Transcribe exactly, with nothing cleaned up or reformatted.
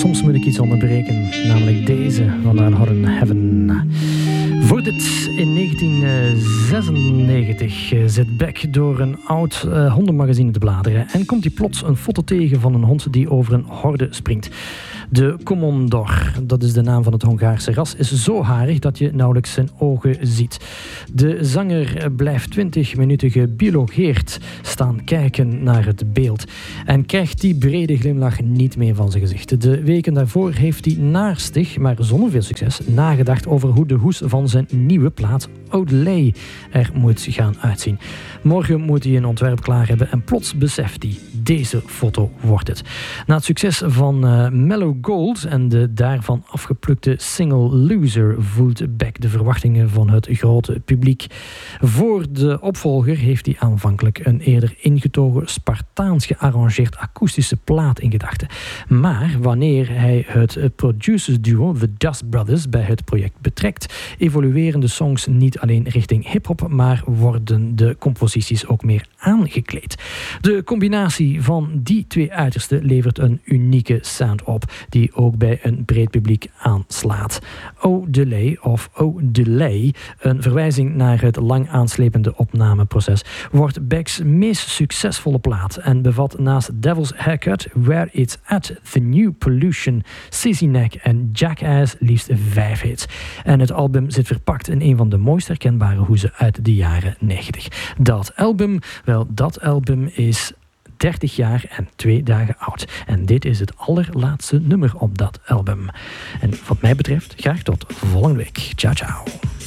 soms moet ik iets onderbreken, namelijk deze van Van Horn Heaven. Voor dit in negentien zesennegentig zit Beck door een oud uh, hondenmagazine te bladeren en komt hij plots een foto tegen van een hond die over een horde springt. De Komondor, dat is de naam van het Hongaarse ras, is zo harig dat je nauwelijks zijn ogen ziet. De zanger blijft twintig minuten gebiologeerd staan kijken naar het beeld en krijgt die brede glimlach niet meer van zijn gezicht. De weken daarvoor heeft hij naastig, maar zonder veel succes, nagedacht over hoe de hoes van zijn nieuwe plaat Odelay er moet gaan uitzien. Morgen moet hij een ontwerp klaar hebben en plots beseft hij, deze foto wordt het. Na het succes van uh, Mellow Gold en de daarvan afgeplukte single Loser voelt Beck de verwachtingen van het grote publiek. Voor de opvolger heeft hij aanvankelijk een eerder ingetogen, Spartaans gearrangeerd akoestische plaat in gedachten. Maar wanneer hij het producersduo The Dust Brothers bij het project betrekt, evolueren de songs niet alleen richting hip-hop, maar worden de composities ook meer aangekleed. De combinatie van die twee uitersten levert een unieke sound op, die ook bij een breed publiek aanslaat. Odelay of Odelay, een verwijzing naar het lang aanslepende opnameproces, wordt Beck's meest succesvolle plaat en bevat naast Devil's Haircut, Where It's At, The New Pollution, Sissy Neck en Jackass liefst vijf hits. En het album zit verpakt in een van de mooist herkenbare hoezen uit de jaren negentig. Dat album, wel, dat album is dertig jaar en twee dagen oud. En dit is het allerlaatste nummer op dat album. En wat mij betreft, graag tot volgende week. Ciao, ciao.